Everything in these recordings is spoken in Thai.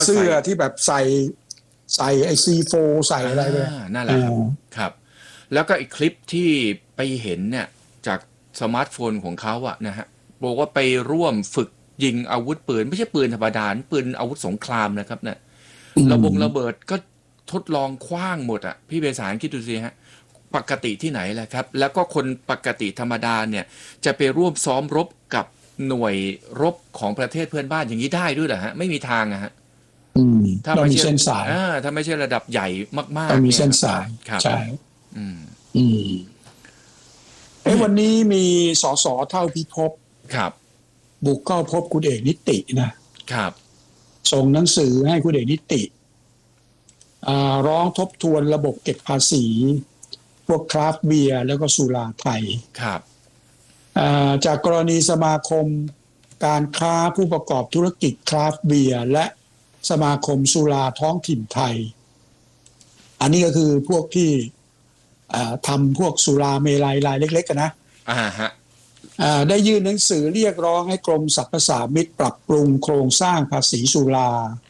เสื้อที่แบบใส่ไอซีโฟใส่อะไรไปนั่นแหละครับครับแล้วก็อีกคลิปที่ไปเห็นเนี่ยจากสมาร์ทโฟนของเขาอะนะฮะบอกว่าไปร่วมฝึกยิงอาวุธปืนไม่ใช่ปืนธรรมดาปืนอาวุธสงครามนะครับเนี่ยระเบิดก็ทดลองคว้างหมดอะพี่เบสารคิดดูสิฮะปกติที่ไหนแหละครับแล้วก็คนปกติธรรมดาเนี่ยจะไปร่วมซ้อมรบกับหน่วยรบของประเทศเพื่อนบ้านอย่างนี้ได้ด้วยเหรอฮะไม่มีทางอะฮะถ้าต้องไม่มีใช่เส้นสายถ้าไม่ใช่ระดับใหญ่มากต้องๆเนี่ยมีเส้นสายครับใช่อืมอืมวันนี้มีสสเท่าพิภพครับบุกเข้าพบคุณเอกนิตินะครับส่งหนังสือให้คุณเอกนิติร้องทบทวนระบบเก็บภาษีพวกคราฟต์เบียร์แล้วก็สุราไทยครับจากกรณีสมาคมการค้าผู้ประกอบธุรกิจคราฟต์เบียร์และสมาคมสุราท้องถิ่นไทยอันนี้ก็คือพวกที่ทำพวกสุราเมลัยรายเล็กๆกันนะฮะได้ยื่นหนังสือเรียกร้องให้กรมสรรพสามิตปรับปรุงโครงสร้างภาษีสุรา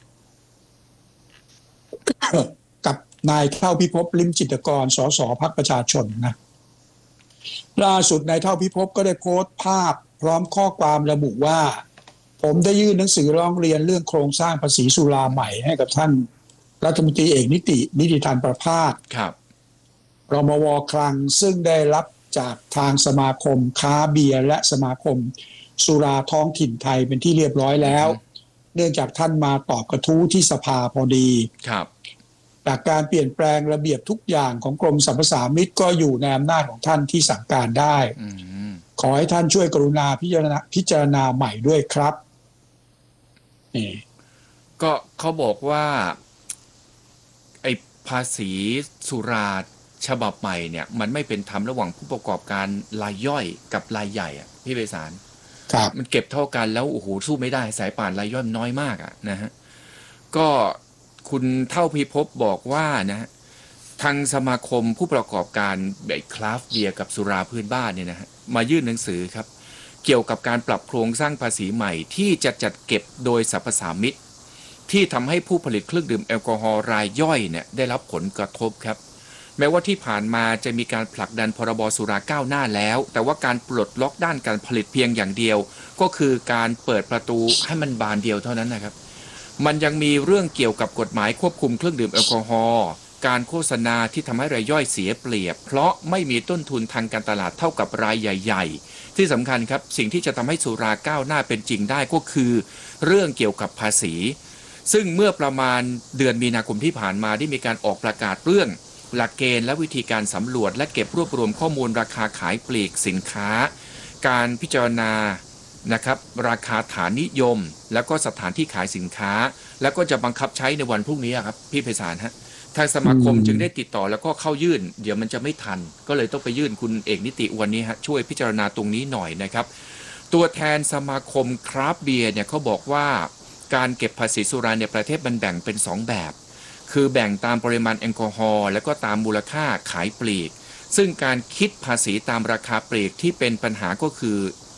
กับนายเท่าพิภพลิ้มจิตรกรสสพรรคประชาชนนะล่าสุดนายเท่าพิภพก็ได้โพสต์ภาพพร้อมข้อความระบุว่าผมได้ยื่นหนังสือร้องเรียนเรื่องโครงสร้างภาษีสุราใหม่ให้กับท่านรัฐมนตรีเอกนิติธรประภาสครับรมว.คลังซึ่งได้รับจากทางสมาคมค้าเบียร์และสมาคมสุราท้องถิ่นไทยเป็นที่เรียบร้อยแล้วเนื่องจากท่านมาตอบกระทู้ที่สภาพอดีครับจากการเปลี่ยนแปลงระเบียบทุกอย่างของกรมสรรพสามิตก็อยู่ในอำนาจของท่านที่สั่งการได้ขอให้ท่านช่วยกรุณาพิจารณาใหม่ด้วยครับนี่ก็เขาบอกว่าไอ้ภาษีสุราฉบับใหม่เนี่ยมันไม่เป็นธรรมระหว่างผู้ประกอบการรายย่อยกับรายใหญ่อ่ะพี่เบสารมันเก็บเท่ากันแล้วโอ้โหสู้ไม่ได้สายป่านรายย่อยน้อยมากอ่ะนะฮะก็คุณเท่าพิภพบอกว่านะทางสมาคมผู้ประกอบการแบบคราฟต์เบียร์กับสุราพื้นบ้านเนี่ยนะฮะมายื่นหนังสือครับเกี่ยวกับการปรับโครงสร้างภาษีใหม่ที่จะจัดเก็บโดยสรรพสามิตที่ทำให้ผู้ผลิตเครื่องดื่มแอลกอฮอล์รายย่อยเนี่ยได้รับผลกระทบครับแม้ว่าที่ผ่านมาจะมีการผลักดันพรบสุราก้าวหน้าแล้วแต่ว่าการปลดล็อกด้านการผลิตเพียงอย่างเดียวก็คือการเปิดประตูให้มันบานเดียวเท่านั้นนะครับมันยังมีเรื่องเกี่ยวกับกฎหมายควบคุมเครื่องดื่มแอลกอฮอล์การโฆษณาที่ทำให้รายย่อยเสียเปรียบเพราะไม่มีต้นทุนทางการตลาดเท่ากับรายใหญ่ๆที่สำคัญครับสิ่งที่จะทำให้สุราก้าวหน้าเป็นจริงได้ก็คือเรื่องเกี่ยวกับภาษีซึ่งเมื่อประมาณเดือนมีนาคมที่ผ่านมาได้มีการออกประกาศเรื่องหลักเกณฑ์และวิธีการสำรวจและเก็บรวบรวมข้อมูลราคาขายปลีกสินค้าการพิจารณานะครับราคาฐานนิยมแล้วก็สถานที่ขายสินค้าแล้วก็จะบังคับใช้ในวันพรุ่งนี้ครับพี่ไพศาลฮะทางสมาคมจึงได้ติดต่อแล้วก็เข้ายื่นเดี๋ยวมันจะไม่ทันก็เลยต้องไปยื่นคุณเอกนิติวันนี้ฮะช่วยพิจารณาตรงนี้หน่อยนะครับตัวแทนสมาคมคราฟต์เบียร์เนี่ยเขาบอกว่าการเก็บภาษีสุราในประเทศมันแบ่งเป็น2แบบคือแบ่งตามปริมาณแอลกอฮอล์และก็ตามมูลค่าขายปลีกซึ่งการคิดภาษีตามราคาปลีกที่เป็นปัญหาก็คือ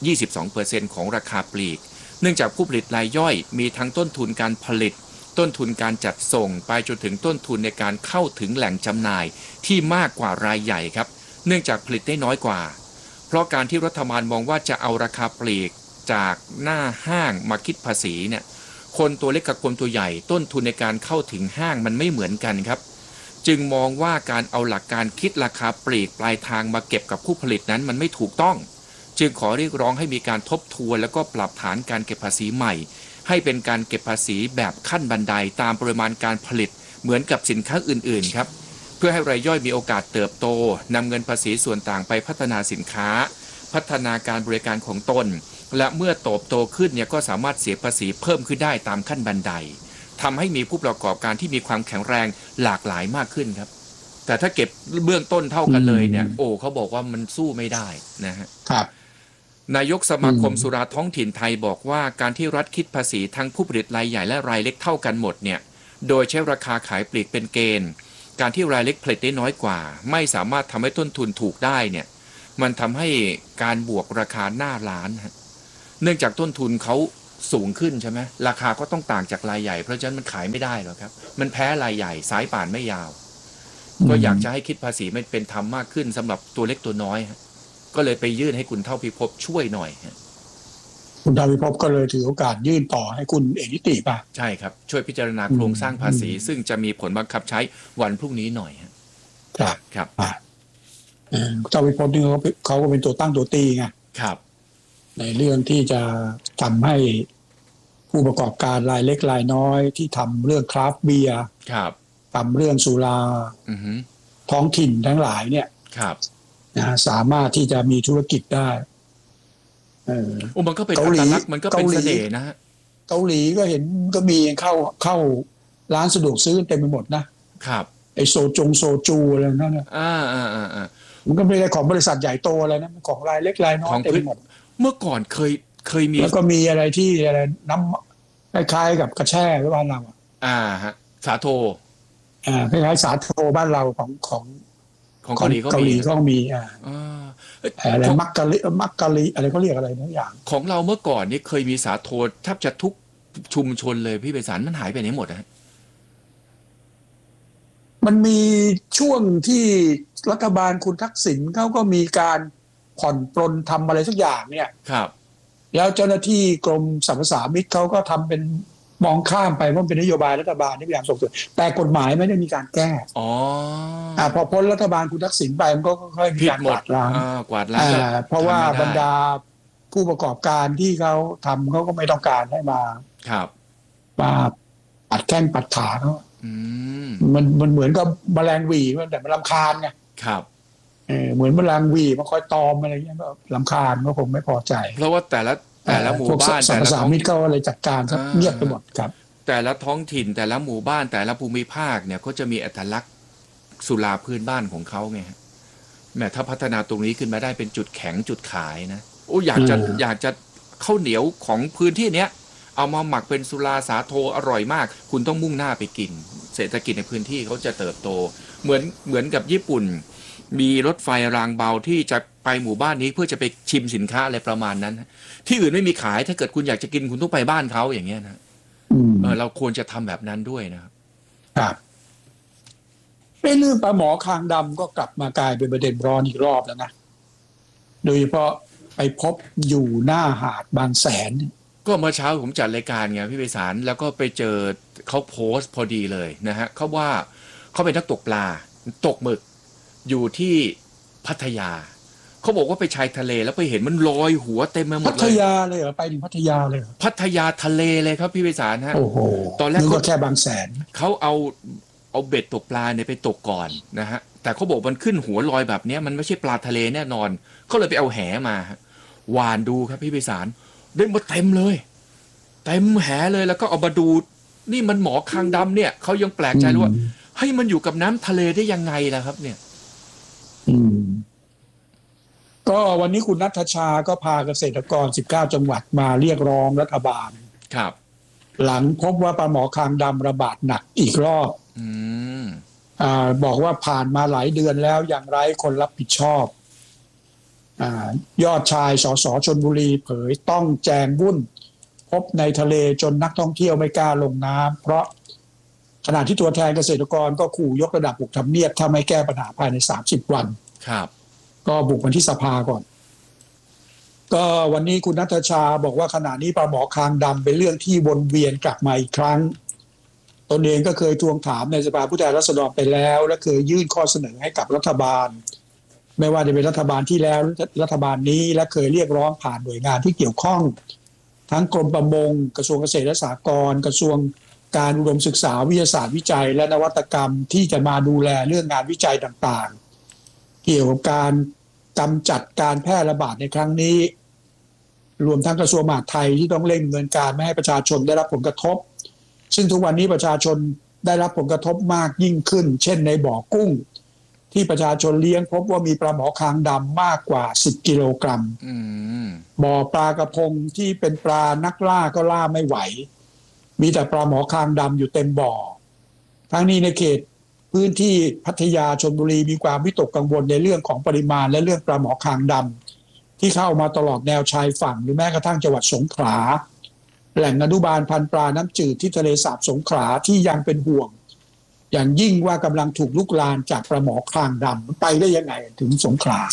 22% ของราคาปลีกเนื่องจากผู้ผลิตรายย่อยมีทั้งต้นทุนการผลิตต้นทุนการจัดส่งไปจนถึงต้นทุนในการเข้าถึงแหล่งจำหน่ายที่มากกว่ารายใหญ่ครับเนื่องจากผลิตได้น้อยกว่าเพราะการที่รัฐบาลมองว่าจะเอาราคาปลีกจากหน้าห้างมาคิดภาษีเนี่ยคนตัวเล็กกับคนตัวใหญ่ต้นทุนในการเข้าถึงห้างมันไม่เหมือนกันครับจึงมองว่าการเอาหลักการคิดราคาปลีกปลายทางมาเก็บกับผู้ผลิตนั้นมันไม่ถูกต้องจึงขอเรียกร้องให้มีการทบทวนแล้วก็ปรับฐานการเก็บภาษีใหม่ให้เป็นการเก็บภาษีแบบขั้นบันไดตามปริมาณการผลิตเหมือนกับสินค้าอื่นๆครับเพื่อให้รายย่อยมีโอกาสเติบโตนำเงินภาษีส่วนต่างไปพัฒนาสินค้าพัฒนาการบริการของตนและเมื่อโตขึ้นเนี่ยก็สามารถเสียภาษีเพิ่มขึ้นได้ตามขั้นบันไดทำให้มีผู้ประกอบการที่มีความแข็งแรงหลากหลายมากขึ้นครับแต่ถ้าเก็บเบื้องต้นเท่ากันเลยเนี่ยเขาบอกว่ามันสู้ไม่ได้นะฮะครับนายกสมาคมสุราท้องถิ่นไทยบอกว่าการที่รัฐคิดภาษีทั้งผู้ผลิตรายใหญ่และรายเล็กเท่ากันหมดเนี่ยโดยใช้ราคาขายปลีกเป็นเกณฑ์การที่รายเล็กผลิตได้น้อยกว่าไม่สามารถทำให้ต้นทุนถูกได้เนี่ยมันทำให้การบวกราคาหน้าร้านเนื่องจากต้นทุนเขาสูงขึ้นใช่ไหมราคาก็ต้องต่างจากรายใหญ่เพราะฉะนั้นมันขายไม่ได้หรอกครับมันแพ้รายใหญ่สายป่านไม่ยาวก็อยากจะให้คิดภาษีไม่เป็นธรรมมากขึ้นสำหรับตัวเล็กตัวน้อยฮะก็เลยไปยื่นให้คุณเท่าพิภพช่วยหน่อยฮะคุณดาวิภพก็เลยถือโอกาสยื่นต่อให้คุณเอกนิติป่ะใช่ครับช่วยพิจารณาโครงสร้างภาษีซึ่งจะมีผลบังคับใช้วันพรุ่งนี้หน่อยฮะครับครับดาวิภพนี่เขาก็เป็นตัวตั้งตัวตีไงครับในเรื่องที่จะทำให้ผู้ประกอบการรายเล็กรายน้อยที่ทำเรื่องคราฟต์เบียร์ครับทำเรื่องสุราท้องถิ่นทั้งหลายเนี่ยครับสามารถที่จะมีธุรกิจได้มันก็เป็นอัตลักษณ์มันก็เป็นเสน่ห์นะฮะเกาหลีก็เห็นก็มีเข้าร้านสะดวกซื้อเต็มไปหมดนะครับไอโซจูอะไรนั่นนะมันก็ไม่ได้ของบริษัทใหญ่โตอะไรนะของรายเล็กรายน้อยเต็มไปหมดเมื่อก่อนเคยมีแล้วก็มีอะไรที่อะไรน้ำคล้ายๆกับกระแช่บ้านเราฮะสาโทคล้ายๆสาโทบ้านเราของเกาหลีก็มีอะไรมักกะลิอะไรเขาเรียกอะไรนะอย่างของเราเมื่อก่อนนี่เคยมีสาโทแทบจะทุกชุมชนเลยพี่ไพศาลมันหายไปไหนหมดฮะมันมีช่วงที่รัฐบาลคุณทักษิณเขาก็มีการผ่อนปรนทำอะไรสักอย่างเนี่ยครับแล้วเจ้าหน้าที่กรมสรรพสามิตเขาก็ทำเป็นมองข้ามไปเพราะเป็นนโยบายรัฐบาลที่พยายามส่งเสริมแต่กฎหมายไม่ได้มีการแก้พอพ้นรัฐบาลคุณทักษิณไปมันก็ค่อยมีการกวาดล้างเพราะว่าบรรดาผู้ประกอบการที่เขาทำเขาก็ไม่ต้องการให้มาปัดแข้งปัดขาเขามันเหมือนกับแมลงวีแต่มันรำคาญไงครับเหมือนแมลงวีมาคอยตอมอะไรเงี้ยก็รำคาญก็คงไม่พอใจเพราะว่าแต่ละหมู่บ้านแต่ละท้องถิ่นก็เลยจัดการเงียบไปหมดครับแต่ละท้องถิ่นแต่ละหมู่บ้านแต่ละภูมิภาคเนี่ยก็จะมีอัตลักษณ์สุราพื้นบ้านของเขาไงแม้ถ้าพัฒนาตรงนี้ขึ้นมาได้เป็นจุดแข็งจุดขายนะอยากจะข้าวเหนียวของพื้นที่เนี้ยเอามาหมักเป็นสุราสาโทอร่อยมากคุณต้องมุ่งหน้าไปกินเศรษฐกิจในพื้นที่เขาจะเติบโตเหมือนกับญี่ปุ่นมีรถไฟรางเบาที่จะไปหมู่บ้านนี้เพื่อจะไปชิมสินค้าอะไรประมาณนั้นที่อื่นไม่มีขายถ้าเกิดคุณอยากจะกินคุณต้องไปบ้านเขาอย่างเงี้ยนะเราควรจะทำแบบนั้นด้วยนะครับเรื่องปลาหมอคางดำก็กลับมากลายเป็นประเด็นร้อนอีกรอบแล้วนะโดยเฉพาะไปพบอยู่หน้าหาดบางแสนก็เมื่อเช้าผมจัดรายการไงพี่ไพศาลแล้วก็ไปเจอเขาโพสต์พอดีเลยนะฮะเขาว่าเขาเป็นนักตกปลาตกหมึกอยู่ที่พัทยาเขาบอกว่าไปชายทะเลแล้วไปเห็นมันลอยหัวเต็มไปหมดเลยพัทยาเลยเหรอไปถึงพัทยาเลยเหรอพัทยาทะเลเลยครับพี่ไพศาลฮะโอ้โหตอนแรกก็แค่บางแสนเขาเอาเบ็ดตกปลาเนี่ยไปตกก่อนนะฮะแต่เขาบอกมันขึ้นหัวลอยแบบนี้มันไม่ใช่ปลาทะเลแน่นอนเขาเลยไปเอาแหมาหวานดูครับพี่ไพศาลได้มาเต็มเลยเต็มแหเลยแล้วก็เอามาดูนี่มันหมอคางดำเนี่ยเขายังแปลกใจว่าให้มันอยู่กับน้ำทะเลได้ยังไงล่ะครับเนี่ยก็วันนี้คุณณัฐชาก็พาเกษตรกร19จังหวัดมาเรียกร้องรัฐบาลครับหลังพบว่าปลาหมอคางดำระบาดหนักอีกรอบบอกว่าผ่านมาหลายเดือนแล้วอย่างไร้คนรับผิดชอบยอดชายสสชลบุรีเผยต้องแจงวุ่นพบในทะเลจนนักท่องเที่ยวไม่กล้าลงน้ำเพราะขณะที่ตัวแทนเกษตรกรก็ขู่ยกระดับบุกทำเนียบถ้าไม่แก้ปัญหาภายใน30 วันครับก็บุกมาที่สภาก่อนก็วันนี้คุณณัฐชาบอกว่าขณะนี้ปลาหมอคางดำเป็นเรื่องที่วนเวียนกลับมาอีกครั้งตนเองก็เคยทวงถามในสภาผู้แทนราษฎรไปแล้วและเคยยื่นข้อเสนอให้กับรัฐบาลไม่ว่าจะเป็นรัฐบาลที่แล้วรัฐบาลนี้และเคยเรียกร้องผ่านหน่วยงานที่เกี่ยวข้องทั้งกรมประมงกระทรวงเกษตรและสหกรณ์กระทรวงการอุดมศึกษาวิทยาศาสตร์วิจัยและนวัตกรรมที่จะมาดูแลเรื่องงานวิจัยต่างๆเกี่ยวกับการกำจัดการแพร่ระบาดในครั้งนี้รวมทั้งกระทรวงมหาดไทยที่ต้องเร่งดำเนินการไม่ให้ประชาชนได้รับผลกระทบซึ่งทุกวันนี้ประชาชนได้รับผลกระทบมากยิ่งขึ้นเช่นในบ่อกุ้งที่ประชาชนเลี้ยงพบว่ามีปลาหมอคางดำมากกว่า10 กิโลกรัมบ่อปลากระพงที่เป็นปลานักล่าก็ล่าไม่ไหวมีแต่ปลาหมอคางดำอยู่เต็มบ่อทั้งนี้ในเขตพื้นที่พัทยาชลบุรีมีความวิตกกังวลในเรื่องของปริมาณและเรื่องปลาหมอคางดำที่เข้ามาตลอดแนวชายฝั่งหรือแม้กระทั่งจังหวัดสงขลาแหล่งอนุบาลพันธุ์ปลาน้ำจืดที่ทะเลสาบสงขลาที่ยังเป็นห่วงอย่างยิ่งว่ากำลังถูกลุกลามจากปลาหมอคางดำไปได้ยังไงถึงสงขลา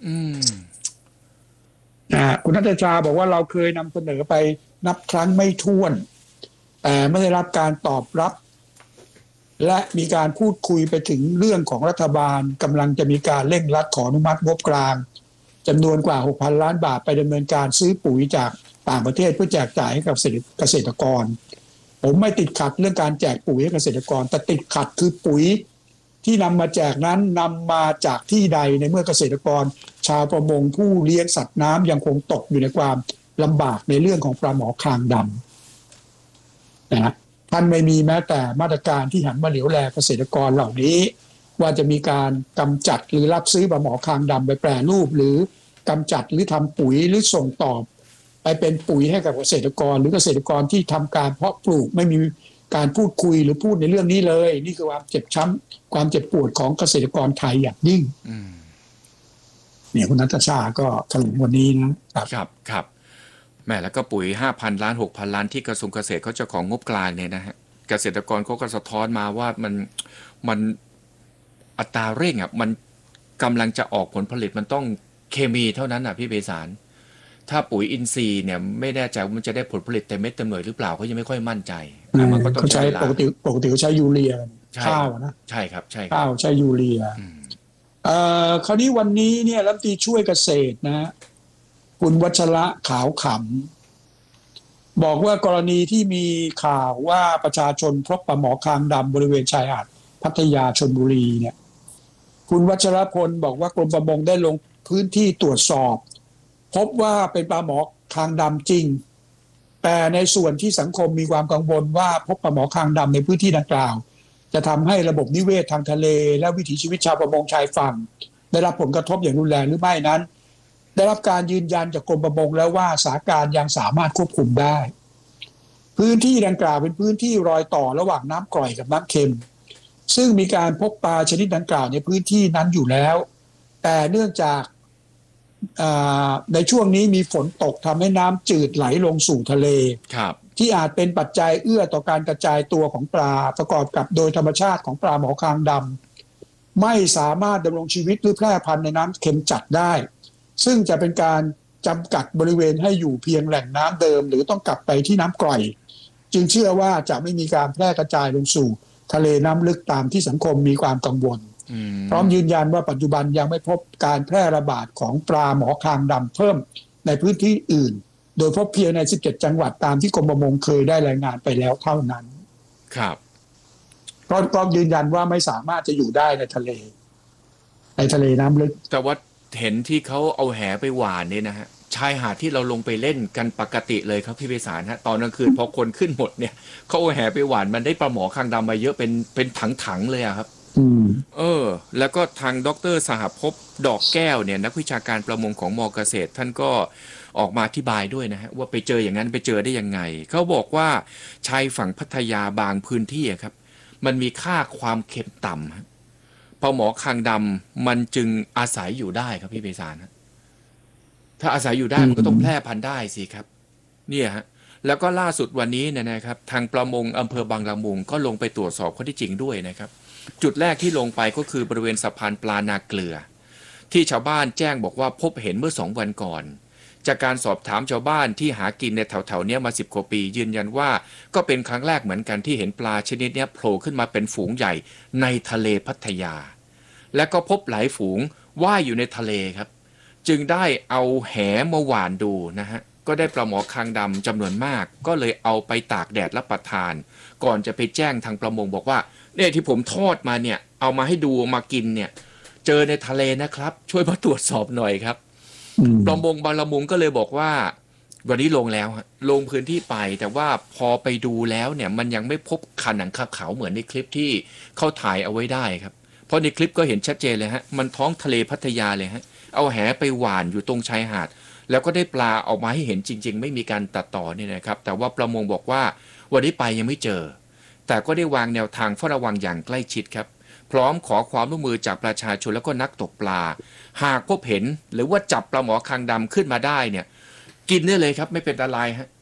คุณนัทชาบอกว่าเราเคยนำเสนอไปนับครั้งไม่ถ้วนแต่ไม่ได้รับการตอบรับและมีการพูดคุยไปถึงเรื่องของรัฐบาลกำลังจะมีการเร่งรัดขออนุมัติงบกลางจำนวนกว่า 6,000 ล้านบาทไปดำเนินการซื้อปุ๋ยจากต่างประเทศเพื่อแจกจ่ายให้กับเกษตรกรผมไม่ติดขัดเรื่องการแจกปุ๋ยให้เกษตรกรแต่ติดขัดคือปุ๋ยที่นำมาแจกนั้นนำมาจากที่ใดในเมื่อเกษตรกรชาวประมงผู้เลี้ยงสัตว์น้ำยังคงตกอยู่ในความลำบากในเรื่องของปลาหมอคางดำนะท่านไม่มีแม้แต่มาตรการที่หันมาเหลียวแลเกษตรกรเหล่านี้ว่าจะมีการกำจัดหรือรับซื้อปลาหมอคางดำไปแปรรูปหรือกำจัดหรือทำปุ๋ยหรือส่งต่อไปเป็นปุ๋ยให้กับเกษตรกรหรือเกษตรกรที่ทำการเพาะปลูกไม่มีการพูดคุยหรือพูดในเรื่องนี้เลยนี่คือความเจ็บช้ำความเจ็บปวดของเกษตรกรไทยอย่างยิ่งเนี่ยคุณนัทชาก็ถลุงวันนี้ครับแม่แล้วก็ปุ๋ย 5,000 ล้าน 6,000 ล้านที่กระทรวงเกษตรเขาจะของงบกลางเนี่ยนะฮะเกษตรกรเขาก็สะท้อนมาว่ามันอัตราเร่งมันกำลังจะออกผลผลิตมันต้องเคมีเท่านั้นพี่ไพศาลถ้าปุ๋ยอินทรีย์เนี่ยไม่แน่ใจว่ามันจะได้ผลผลิตเต็มเม็ดเต็มหน่วยหรือเปล่าเขายังไม่ค่อยมั่นใจมันก็ต้องใช้ปกติเขาใช้ยูเรียข้าวนะใช่ครับข้าวใช้ยูเรียคราวนี้วันนี้เนี่ยรัฐมนตรีช่วยเกษตรนะคุณวัชระขาวขำบอกว่ากรณีที่มีข่าวว่าประชาชนพบปลาหมอคางดำบริเวณชายหาดพัทยาชลบุรีเนี่ยคุณวัชรพลบอกว่ากรมประมงได้ลงพื้นที่ตรวจสอบพบว่าเป็นปลาหมอคางดำจริงแต่ในส่วนที่สังคมมีความกังวลว่าพบปลาหมอคางดำในพื้นที่ดังกล่าวจะทำให้ระบบนิเวศทางทะเลและวิถีชีวิตชาวประมงชายฝั่งได้รับผลกระทบอย่างรุนแรงหรือไม่นั้นได้รับการยืนยันจากกรมประมงแล้วว่าสถานการณ์ยังสามารถควบคุมได้พื้นที่ดังกล่าวเป็นพื้นที่รอยต่อระหว่างน้ำกร่อยกับน้ำเค็มซึ่งมีการพบปลาชนิดดังกล่าวในพื้นที่นั้นอยู่แล้วแต่เนื่องจากในช่วงนี้มีฝนตกทำให้น้ำจืดไหลลงสู่ทะเลที่อาจเป็นปัจจัยเอื้อต่อการกระจายตัวของปลาประกอบกับโดยธรรมชาติของปลาหมอคางดำไม่สามารถดำรงชีวิตหรือแพร่พันธุ์ในน้ำเค็มจัดได้ซึ่งจะเป็นการจำกัดบริเวณให้อยู่เพียงแหล่งน้ำเดิมหรือต้องกลับไปที่น้ำกร่อยจึงเชื่อว่าจะไม่มีการแพร่กระจายลงสู่ทะเลน้ำลึกตามที่สังคมมีความกังวลพร้อมยืนยันว่าปัจจุบันยังไม่พบการแพร่ระบาดของปลาหมอคางดำเพิ่มในพื้นที่อื่นโดยพบเพียงใน17จังหวัดตามที่กรมประมงเคยได้รายงานไปแล้วเท่านั้นครับก็ยืนยันว่าไม่สามารถจะอยู่ได้ในทะเลน้ำลึกแต่ว่าเห็นที่เขาเอาแหไปหวานเนี่ยนะฮะชายหาดที่เราลงไปเล่นกันปกติเลยครับพี่ไพศาลฮะตอนกลางคืนพอคนขึ้นหมดเนี่ยเขาเอาแหไปหวานมันได้ปลาหมอคางดำมาเยอะเป็นถังๆเลยครับแล้วก็ทางดร.สหภพดอกแก้วเนี่ยนักวิชาการประมงของม.เกษตรท่านก็ออกมาอธิบายด้วยนะฮะว่าไปเจออย่างนั้นไปเจอได้ยังไงเขาบอกว่าชายฝั่งพัทยาบางพื้นที่ครับมันมีค่าความเค็มต่ำปลาหมอคางดำมันจึงอาศัยอยู่ได้ครับพี่ไพศาลถ้าอาศัยอยู่ได้มันก็ต้องแพร่พันธุ์ได้สิครับเนี่ยฮะแล้วก็ล่าสุดวันนี้นะครับทางประมงอำเภอบางละมุงก็ลงไปตรวจสอบข้อที่จริงด้วยนะครับจุดแรกที่ลงไปก็คือบริเวณสะพานปลานาเกลือที่ชาวบ้านแจ้งบอกว่าพบเห็นเมื่อ2 วันก่อนจากการสอบถามชาวบ้านที่หากินในแถวๆนี้มา10 กว่าปียืนยันว่าก็เป็นครั้งแรกเหมือนกันที่เห็นปลาชนิดนี้โผล่ขึ้นมาเป็นฝูงใหญ่ในทะเลพัทยาและก็พบหลายฝูงว่ายอยู่ในทะเลครับจึงได้เอาแหมาหว่านดูนะฮะก็ได้ปลาหมอคางดำจำนวนมากก็เลยเอาไปตากแดดรับประทานก่อนจะไปแจ้งทางประมงบอกว่าเนี่ยที่ผมทอดมาเนี่ยเอามาให้ดูมากินเนี่ยเจอในทะเลนะครับช่วยมาตรวจสอบหน่อยครับประมงบางละมุงก็เลยบอกว่าวันนี้ลงแล้วลงพื้นที่ไปแต่ว่าพอไปดูแล้วเนี่ยมันยังไม่พบคันหนังคาขาวเหมือนในคลิปที่เขาถ่ายเอาไว้ได้ครับเพราะในคลิปก็เห็นชัดเจนเลยฮะมันท้องทะเลพัทยาเลยฮะเอาแหไปหว่านอยู่ตรงชายหาดแล้วก็ได้ปลาออกมาให้เห็นจริงๆไม่มีการตัดต่อเนี่ยนะครับแต่ว่าประมงบอกว่าวันนี้ไปยังไม่เจอแต่ก็ได้วางแนวทางเฝ้าระวังอย่างใกล้ชิดครับพร้อมขอความร่วมมือจากประชาชนแล้วก็นักตกปลาหากพบเห็นหรือว่าจับปลาหมอคางดำขึ้นมาได้เนี่ยกินได้เลยครับไม่เป็นอะไรฮะ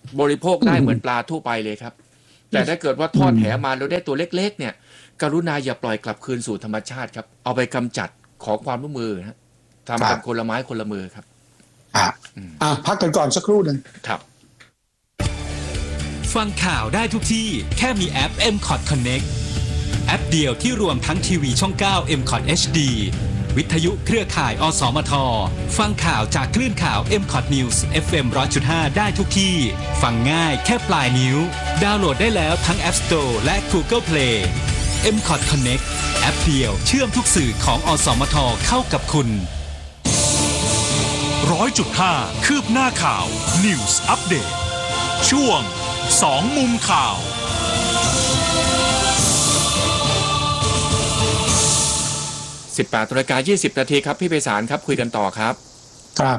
บริโภคได้เหมือนปลาทั่วไปเลยครับแต่ถ้าเกิดว่าทอดแหมาแล้วได้ตัวเล็กๆเนี่ยกรุณาอย่าปล่อยกลับคืนสู่ธรรมชาติครับเอาไปกำจัดขอความร่วมมือนะทำกันคนละไม้คนละมือครับพักกันก่อนสักครู่หนึ่งครับฟังข่าวได้ทุกที่แค่มีแอป MCOT Connect แอปเดียวที่รวมทั้งทีวีช่อง 9 MCOT HD วิทยุเครือข่ายอสมทฟังข่าวจากคลื่นข่าว MCOT News FM 100.5 ได้ทุกที่ฟังง่ายแค่ปลายนิ้วดาวน์โหลดได้แล้วทั้ง App Store และ Google Play MCOT Connect แอปเดียวเชื่อมทุกสื่อของอสมทเข้ากับคุณ 100.5 คืบหน้าข่าว News Update ช่วง2มุมข่าว 18:20 นาทีครับพี่ไพศาลครับคุยกันต่อครับครับ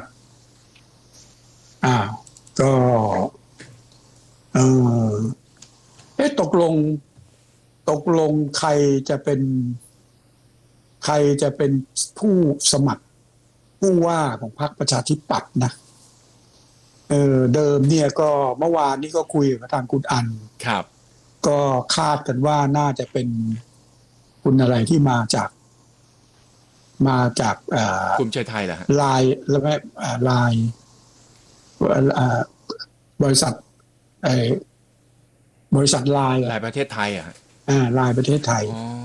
ก็ตกลงใครจะเป็นผู้สมัครผู้ว่าของพรรคประชาธิปัตย์นะเดิมเนี่ยก็เมื่อวานนี้ก็คุยกับทางคุณอันครับก็คาดกันว่าน่าจะเป็นคุณอะไรที่มาจากภูมิใจไทยเหรอฮะลายแล้วไม่ลายบริษัทลายประเทศไทยลายประเทศไทย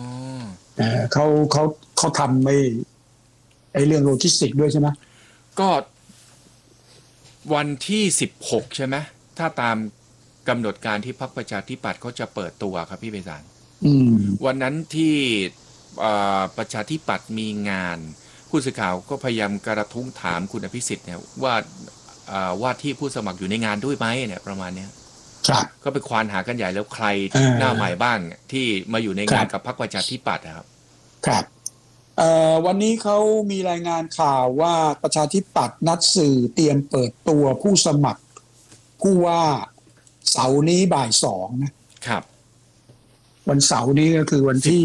เขาทำไอ้เรื่องโลจิสติกด้วยใช่ไหมก็วันที่16ใช่ไหมถ้าตามกำหนดการที่พรรคประชาธิปัตย์เขาจะเปิดตัวครับพี่ไพศาลวันนั้นที่ประชาธิปัตย์มีงานผู้สื่อข่าวก็พยายามกระทุ้งถามคุณอภิสิทธิ์เนี่ยว่าที่ผู้สมัครอยู่ในงานด้วยไหมเนี่ยประมาณนี้ก็ไปควานหากันใหญ่แล้วใครหน้าใหม่บ้างที่มาอยู่ในงานกับพรรคประชาธิปัตย์ครับครับวันนี้เขามีรายงานข่าวว่าประชาธิปัตย์นัดสื่อเตรียมเปิดตัวผู้สมัครผู้ว่าเสาร์นี้บ่าย 2 นะครับวันเสาร์นี้ก็คือวันที่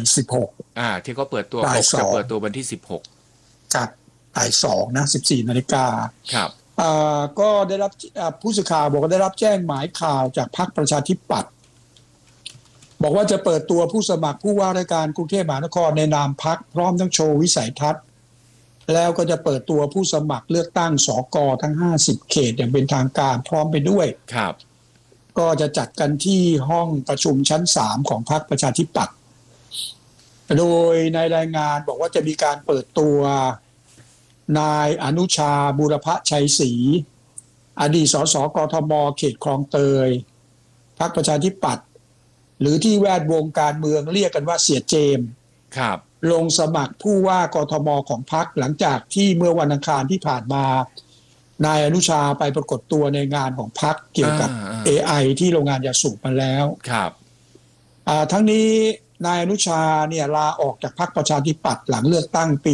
16 ที่เขาเปิดตัวจะเปิดตัววันที่16 ครับบ่าย 2นะ 14:00 นครับก็ได้รับผู้สื่อข่าวบอกว่าได้รับแจ้งหมายข่าวจากพรรคประชาธิปัตย์บอกว่าจะเปิดตัวผู้สมัครผู้ว่าราชการกรุงเทพมหานครในนามพรรคพร้อมทั้งโชว์วิสัยทัศน์แล้วก็จะเปิดตัวผู้สมัครเลือกตั้งสกทั้ง50เขตอย่างเป็นทางการพร้อมไปด้วยครับก็จะจัดกันที่ห้องประชุมชั้น3ของพรรคประชาธิปัตย์โดยในรายงานบอกว่าจะมีการเปิดตัวนายอนุชาบูรพชัยศรีอดีตสสกทมเขตคลองเตยพรรคประชาธิปัตย์หรือที่แวดวงการเมืองเรียกกันว่าเสียเจมส์ครับลงสมัครผู้ว่ากทมของพรรคหลังจากที่เมื่อวันอังคารที่ผ่านมานายอนุชาไปปรากฏตัวในงานของพรรคเกี่ยวกับ AI ที่โรงงานยาสูบมาแล้วครับทั้งนี้นายอนุชาเนี่ยลาออกจากพรรคประชาธิปัตย์หลังเลือกตั้งปี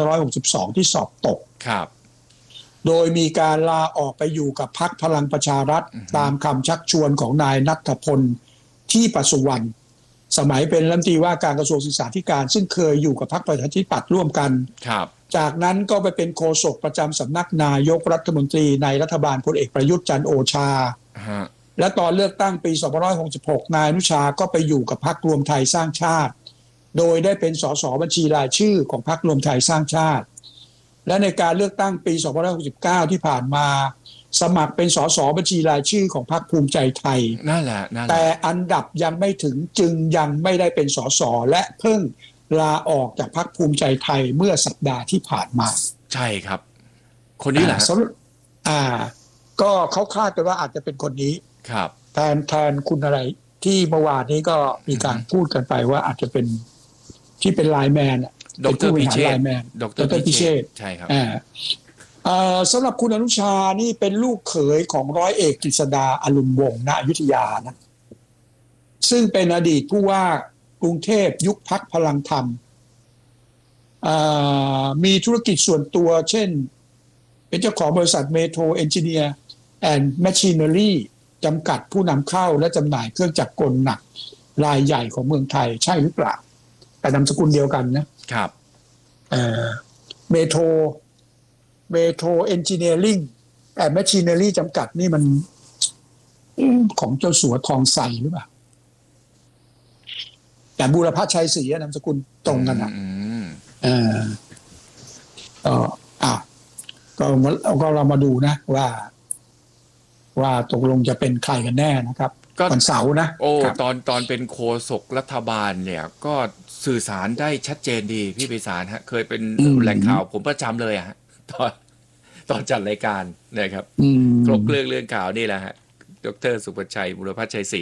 2562ที่สอบตกครับโดยมีการลาออกไปอยู่กับพรรคพลังประชารัฐตามคำชักชวนของนายณัฐพลที่ประสุวรรณสมัยเป็นรัฐมนตรีว่าการกระทรวงศึกษาธิการซึ่งเคยอยู่กับพรรคประชาธิปัตย์ร่วมกันครับจากนั้นก็ไปเป็นโฆษกประจำสำนักนายกรัฐมนตรีในรัฐบาลพลเอกประยุทธ์จันทร์โอชาและตอนเลือกตั้งปี2566นายอนุชาก็ไปอยู่กับพรรครวมไทยสร้างชาติโดยได้เป็นสสบัญชีรายชื่อของพรรครวมไทยสร้างชาติและในการเลือกตั้งปี2569ที่ผ่านมาสมัครเป็นสสบัญชีรายชื่อของพรรคภูมิใจไทยนั่นแหละแต่อันดับยังไม่ถึงจึงยังไม่ได้เป็นสสและเพิ่งลาออกจากพรรคภูมิใจไทยเมื่อสัปดาห์ที่ผ่านมาใช่ครับคนนี้แหละก็เขาคาดกันว่าอาจจะเป็นคนนี้ครับแทนคุณอะไรที่เมื่อวานนี้ก็มีการพูดกันไปว่าอาจจะเป็นที่เป็นไลน์แมนดร.พิเชษฐ์ดร.พิเชษฐ์ใช่ครับสำหรับคุณอนุชานี่เป็นลูกเขยของร้อยเอกกฤษดาอรุณวงศ์ณอยุธยานะซึ่งเป็นอดีตผู้ว่ากรุงเทพยุคพรรคพลังธรรมมีธุรกิจส่วนตัวเช่นเป็นเจ้าของบริษัทเมโทรเอนจิเนียร์แอนด์แมชชีเนอรี่จำกัดผู้นำเข้าและจำหน่ายเครื่องจักรกลหนักรายใหญ่ของเมืองไทยใช่หรือเปล่าแต่นามสกุลเดียวกันนะครับเมโทรเอนจิเนียริ่งแอนด์แมชชีเนอรี่จำกัดนี่มันของเจ้าสัวทองใสหรือเปล่าแต่บูรพชัยศรีนามสกุลตรงกันอ่ะเออก็เรามาดูนะว่าตกลงจะเป็นใครกันแน่นะครับวันเสาร์นะตอนเป็นโฆษกรัฐบาลเนี่ยก็สื่อสารได้ชัดเจนดีพี่ไพศาลฮะเคยเป็นแหล่งข่าวผมประจำเลยฮะตอนจัดรายการนะครับครบเรื่องข่าวนี่แหละฮะดร.สุภชัยบุรพชัยศรี